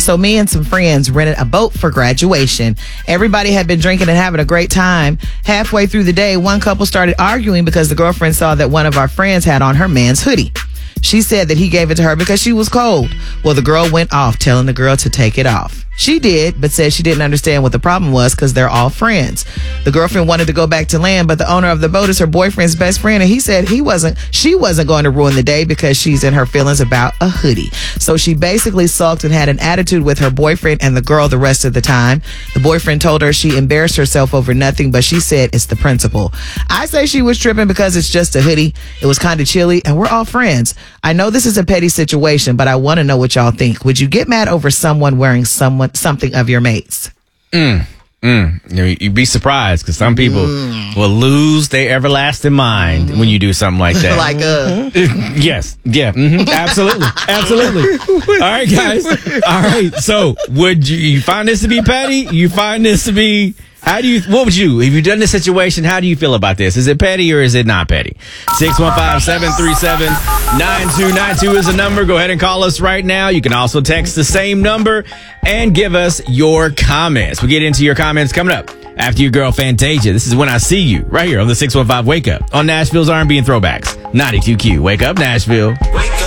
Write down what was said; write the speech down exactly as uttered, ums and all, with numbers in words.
So me and some friends rented a boat for graduation. Everybody had been drinking and having a great time. Halfway through the day, one couple started arguing because the girlfriend saw that one of our friends had on her man's hoodie. She said that he gave it to her because she was cold. Well, the girl went off telling the girl to take it off. She did, but said she didn't understand what the problem was because they're all friends. The girlfriend wanted to go back to land, but the owner of the boat is her boyfriend's best friend, and he said he wasn't, she wasn't going to ruin the day because she's in her feelings about a hoodie. So she basically sulked and had an attitude with her boyfriend and the girl the rest of the time. The boyfriend told her she embarrassed herself over nothing, but she said it's the principle. I say she was tripping because it's just a hoodie. It was kind of chilly, and we're all friends. I know this is a petty situation, but I want to know what y'all think. Would you get mad over someone wearing someone something of your mates? Mm, mm. You know, you'd be surprised because some people mm. will lose their everlasting mind mm-hmm. when you do something like that. Like, uh, yes, yeah, mm-hmm. absolutely, absolutely. All right, guys. All right. So, would you, you find this to be petty? You find this to be? How do you? What would you? If you've done this situation, how do you feel about this? Is it petty or is it not petty? six one five, seven three seven, nine two nine two is the number. Go ahead and call us right now. You can also text the same number and give us your comments. We'll get into your comments coming up after your girl Fantasia. This is When I See You right here on the six one five Wake Up on Nashville's R and B and Throwbacks. ninety-two Q. Wake up, Nashville. Wake up.